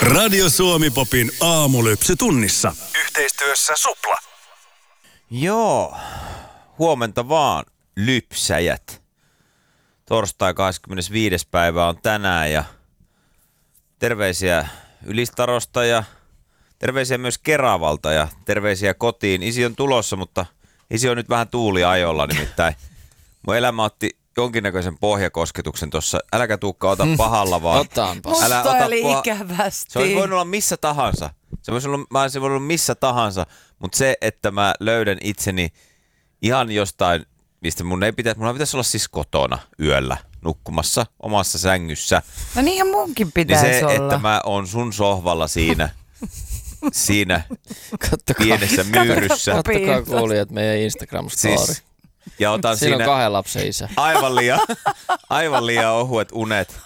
Radio Suomi Popin aamulypsy tunnissa. Yhteistyössä Supla. Joo, huomenta vaan lypsäjät. Torstai 25. päivä on tänään ja terveisiä Ylistarosta ja terveisiä myös Keravalta ja terveisiä kotiin. Isi on tulossa, mutta isi on nyt vähän tuuliajolla nimittäin. Mun elämä otti jonkinnäköisen pohjakosketuksen tuossa. Äläkä Tuukka, ota pahalla vaan. Otaanpas. Älä Musta ota oli ikävästi. Se olisi voinut olla missä tahansa. Mä olisin voinut olla missä tahansa, mutta se, että mä löydän itseni ihan jostain, mistä mun pitäisi olla siis kotona yöllä nukkumassa omassa sängyssä. No niinhän munkin pitäisi niin se, olla. että mä oon sun sohvalla siinä pienessä myyryssä. Kattokaa kuulijat meidän Instagram-story. Siis, ja otan siinä on siinä 2 lapsen isä. aivan liian ohuet unet.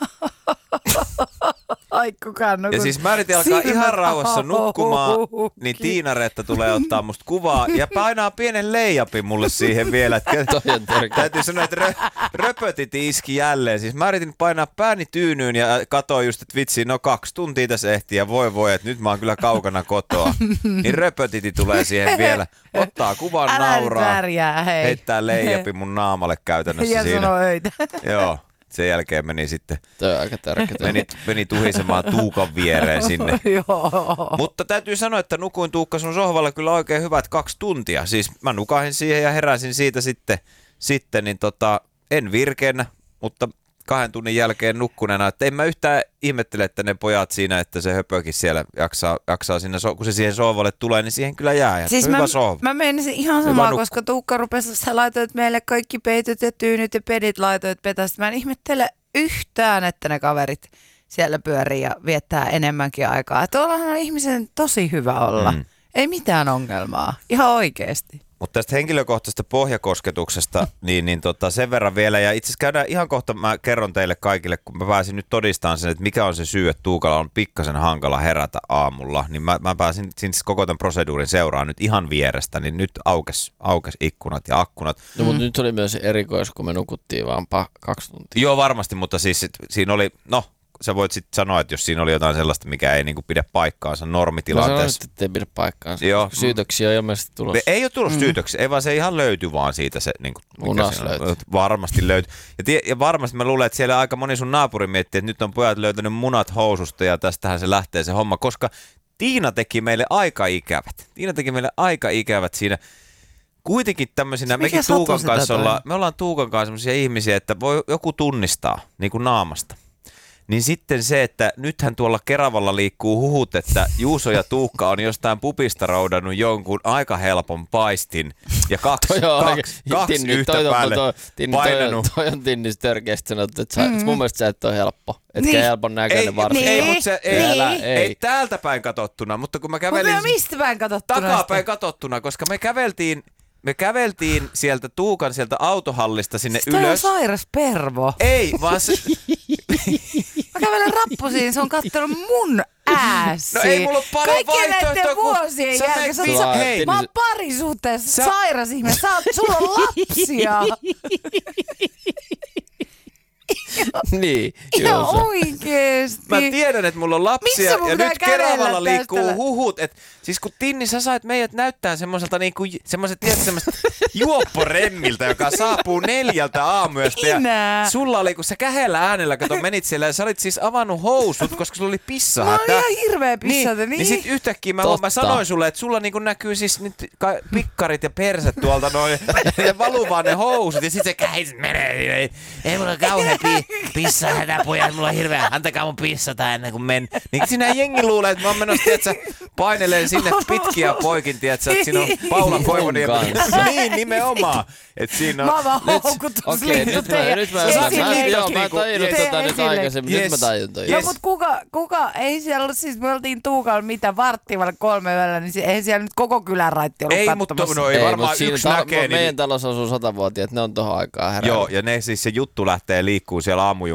Ai kukaan Ja siis mä yritin alkaa ihan rauhassa nukkumaan, niin Tiina-Reetta tulee ottaa musta kuvaa ja painaa pienen leijapin mulle siihen vielä. Täytyy sanoa, että röpötit iski jälleen. Siis mä yritin painaa pääni tyynyyn ja katsoin just, että vitsi, no 2 tuntia tässä ehti ja voi, että nyt mä oon kyllä kaukana kotoa. Niin röpötiti tulee siihen vielä, ottaa kuvan, nauraa, heittää leijapin mun naamalle käytännössä ja siinä. sanoo öitä. Joo. Sen jälkeen meni sitten, Tämä on aika tärkeää. meni tuhisemaan Tuukan viereen sinne. Joo. Mutta täytyy sanoa, että nukuin Tuukka sun sohvalla kyllä oikein hyvät 2 tuntia. Siis mä nukahin siihen ja heräsin siitä sitten niin en virkeänä, mutta 2 tunnin jälkeen nukkuneena. Että en mä yhtään ihmettele, että ne pojat siinä, että se höpökin siellä jaksaa siinä, kun se siihen sohvalle tulee, niin siihen kyllä jää. Siis hyvä sohva. mä menisin ihan samaa, koska Tuukka rupesi, sä laitoit meille kaikki peitot ja tyynyt ja pedit laitoit petästä. Mä en ihmettele yhtään, että ne kaverit siellä pyörii ja viettää enemmänkin aikaa. Tuollahan on ihmisen tosi hyvä olla. Ei mitään ongelmaa. Ihan oikeesti. Mutta tästä henkilökohtaisesta pohjakosketuksesta, niin sen verran vielä, ja itse asiassa käydään ihan kohta, mä kerron teille kaikille, kun mä pääsin nyt todistamaan sen, että mikä on se syy, että Tuukalla on pikkasen hankala herätä aamulla, niin mä pääsin siis koko tämän proseduurin seuraan nyt ihan vierestä, niin nyt aukes ikkunat ja akkunat. No mutta nyt oli myös erikois, kun me nukuttiin vaan 2 tuntia. Joo varmasti, mutta siis siinä oli, sä voit sitten sanoa, että jos siinä oli jotain sellaista, mikä ei niinku pidä paikkaansa normitilanteessa. No sanoit, että ei pidä paikkaansa. Joo. Syytöksiä on ilmeisesti tulossa. Ei ole tulossa syytöksiä, ei vaan se ihan löytyi vaan siitä se, niinku, Munas löytyi. Varmasti löytyi. Ja varmasti mä luulen, että siellä aika moni sun naapuri miettii, että nyt on pojat löytänyt munat housusta ja tästähän se lähtee se homma, koska Tiina teki meille aika ikävät siinä. Kuitenkin tämmöisinä, mekin Tuukan kanssa ollaan Tuukan kanssa sellaisia ihmisiä, että voi joku tunnistaa niin kuin naamasta. Niin sitten se, että nythän tuolla Keravalla liikkuu huhut, että Juuso ja Tuukka on jostain pupista roudannut jonkun aika helpon paistin ja kaksi yhtä päälle painanut. Toi on Tinnis törkeästi sanottu, että mun mielestä se et ole helppo. Etkä helpon näköinen varsinkin. Ei, mutta se ei täältä päin katsottuna, mutta kun mä kävelin... Mutta mistä päin katsottuna? Takapäin katsottuna, koska me käveltiin sieltä Tuukan sieltä autohallista sinne ylös. Toi on sairas pervo. Ei, vaan se... Mä kävelen rappusiin, se on kattonut mun ääsi. No ei mulla ole paljon vaihtoehtoja. Kaikkien näiden vuosien jälkeen. Mä oon parisuhteessa sairas ihminen. Sulla on lapsia. Niin, ihan oikeesti. Mä tiedän, että mulla on lapsia ja nyt Keravalla liikkuu huhut. Siis kun Tinni, sä sait meidät näyttää semmoiselta niinku, semmoiset juopporemmiltä, joka saapuu 4 aamuyöstä. Ja sulla oli, kun sä kähellä äänellä, kato menit siellä ja sä olit siis avannut housut, koska sulla oli pissahätä. Mä oon ihan hirveä pissahätä. Niin sit yhtäkkiä mä sanoin sulle, että sulla niinku näkyy siis nyt pikkarit ja perset tuolta noin. Ja valuu vaan ne housut ja sit se kähisit menee. Ei mulla kauhean pissahätä pojat, mulla on hirveä, antakaa mun pissata ennen kuin men. Niin siinä jengi luulee, että mä oon menossa, tietsä, paineleen sinne pitkiä poikin, tietsä, että siinä on Paula Koivunen. Niin, nimenomaan. Että siinä on... Mä vaan houkutus. Okei, nyt mä tajunnut tätä nyt aikaisemmin. Nyt mä tajun toi. No mut kuka, ei siellä ollut, siis me oltiin Tuukalla mitä varttivalle 3 yöllä, niin ei siellä nyt koko kylän raitti ollut katsomassa. Mutta no ei varmaan yksi näkee. Meidän talossa asuu 100-vuotiaat, ne on tohon aikaan herännyt. Joo, ja ne siis se juttu lähtee liikkuu siellä